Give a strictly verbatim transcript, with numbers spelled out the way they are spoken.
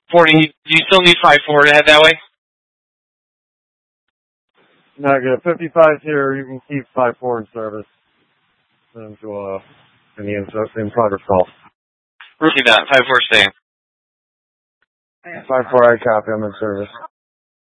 forty, do you still need five four to head that way? Not good. fifty-five here, you can keep five four in service. And to, uh, in the in, in progress call. Roofing that, five four staying. five four, I copy, I'm in service.